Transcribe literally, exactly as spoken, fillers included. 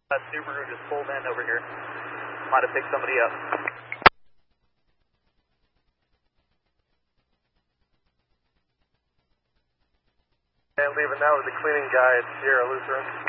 That Subaru just pulled in over here. Might have picked somebody up. And leaving now with the cleaning guy at Sierra Lutheran.